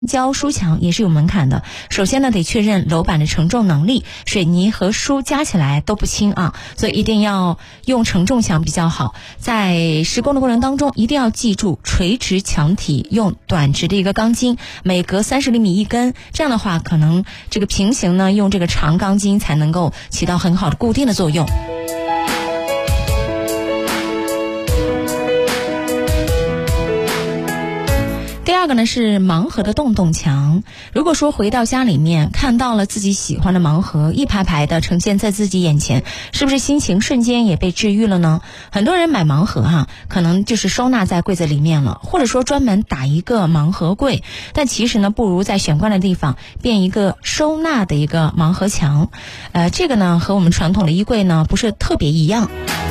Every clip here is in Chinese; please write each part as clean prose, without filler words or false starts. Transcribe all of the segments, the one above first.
胶书墙也是有门槛的，首先呢得确认楼板的承重能力，水泥和书加起来都不轻啊，所以一定要用承重墙比较好。在施工的过程当中，一定要记住垂直墙体用短直的一个钢筋，每隔30厘米一根，这样的话可能这个平行呢用这个长钢筋才能够起到很好的固定的作用。第二个呢是盲盒的洞洞墙。如果说回到家里面看到了自己喜欢的盲盒一排排的呈现在自己眼前，是不是心情瞬间也被治愈了呢？很多人买盲盒可能就是收纳在柜子里面了，或者说专门打一个盲盒柜，但其实呢不如在玄关的地方变一个收纳的一个盲盒墙。这个呢和我们传统的衣柜呢不是特别一样。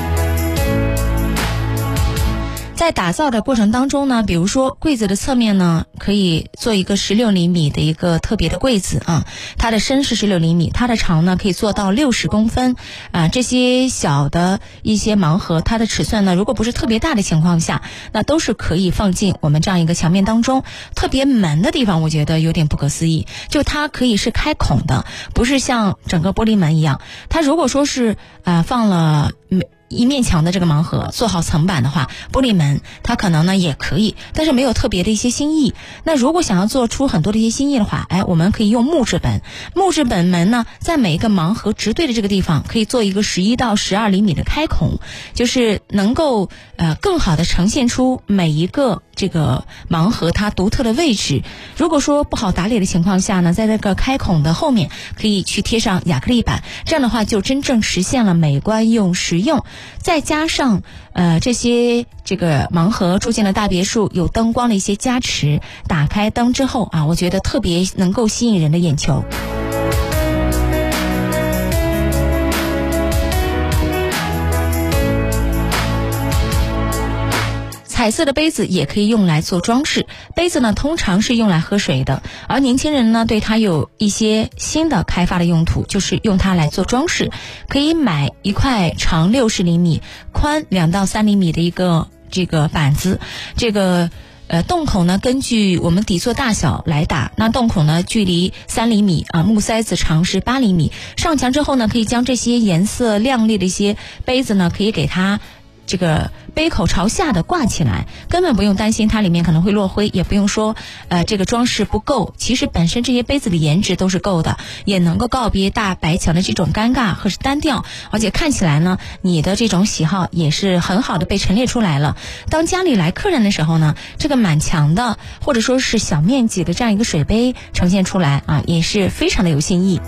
在打造的过程当中呢，比如说柜子的侧面呢，可以做一个16厘米的一个特别的柜子啊，它的深是16厘米，它的长呢可以做到60公分啊。这些小的一些盲盒，它的尺寸呢，如果不是特别大的情况下，那都是可以放进我们这样一个墙面当中。特别门的地方，我觉得有点不可思议，就它可以是开孔的，不是像整个玻璃门一样。它如果说是放了一面墙的这个盲盒做好层板的话，玻璃门它可能呢也可以，但是没有特别的一些新意。那如果想要做出很多的一些新意的话，我们可以用木质本。木质本门呢，在每一个盲盒直对的这个地方可以做一个11到12厘米的开孔，就是能够更好的呈现出每一个这个盲盒它独特的位置。如果说不好打理的情况下呢，在这个开孔的后面可以去贴上亚克力板，这样的话就真正实现了美观又实用。再加上这个盲盒住进了大别墅，有灯光的一些加持，打开灯之后我觉得特别能够吸引人的眼球。彩色的杯子也可以用来做装饰，杯子呢通常是用来喝水的，而年轻人呢对它有一些新的开发的用途，就是用它来做装饰。可以买一块长60厘米、宽2到3厘米的一个这个板子，这个洞口呢根据我们底座大小来打，那洞口呢距离3厘米木塞子长是8厘米。上墙之后呢，可以将这些颜色亮丽的一些杯子呢，可以给它这个杯口朝下的挂起来，根本不用担心它里面可能会落灰，也不用说这个装饰不够。其实本身这些杯子的颜值都是够的，也能够告别大白墙的这种尴尬或是单调，而且看起来呢，你的这种喜好也是很好的被陈列出来了。当家里来客人的时候呢，这个满墙的或者说是小面积的这样一个水杯呈现出来也是非常的有新意。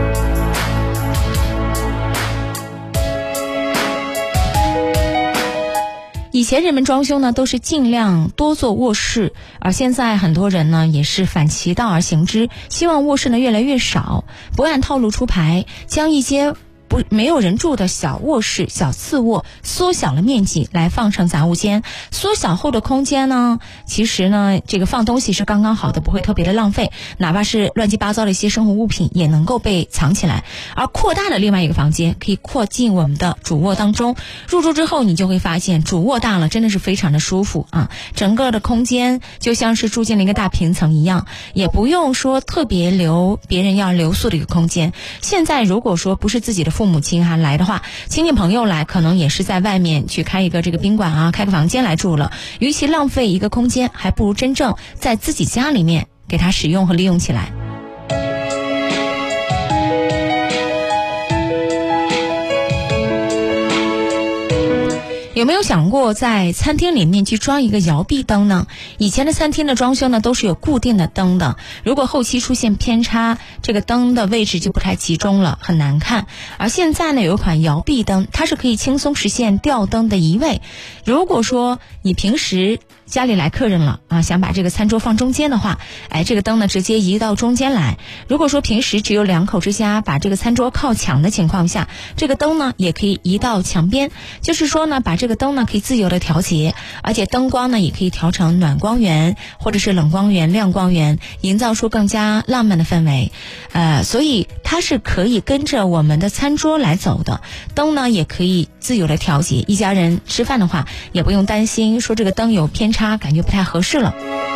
以前人们装修呢都是尽量多做卧室，而现在很多人呢也是反其道而行之，希望卧室呢越来越少，不按套路出牌，将一些没有人住的小卧室、小次卧缩小了面积来放成杂物间。缩小后的空间呢，其实呢这个放东西是刚刚好的，不会特别的浪费，哪怕是乱七八糟的一些生活物品也能够被藏起来。而扩大的另外一个房间可以扩进我们的主卧当中，入住之后你就会发现主卧大了真的是非常的舒服整个的空间就像是住进了一个大平层一样，也不用说特别留别人要留宿的一个空间。现在如果说不是自己的父母亲还来的话，亲戚朋友来可能也是在外面去开一个这个宾馆开个房间来住了，与其浪费一个空间，还不如真正在自己家里面给它使用和利用起来。有没有想过在餐厅里面去装一个摇臂灯呢？以前的餐厅的装修呢都是有固定的灯的，如果后期出现偏差，这个灯的位置就不太集中了，很难看。而现在呢有一款摇臂灯，它是可以轻松实现吊灯的移位。如果说你平时家里来客人了想把这个餐桌放中间的话，这个灯呢直接移到中间来。如果说平时只有2口之家，把这个餐桌靠墙的情况下，这个灯呢也可以移到墙边，就是说呢把这个灯呢可以自由的调节，而且灯光呢也可以调成暖光源或者是冷光源、亮光源，营造出更加浪漫的氛围。所以它是可以跟着我们的餐桌来走的，灯呢也可以自由的调节，一家人吃饭的话也不用担心说这个灯有偏差，感觉不太合适了。